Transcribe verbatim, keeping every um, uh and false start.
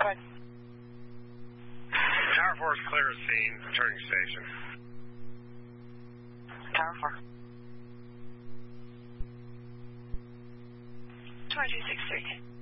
Good. Tower four is clear of scene. Turning station. Tower four. twenty-two six three.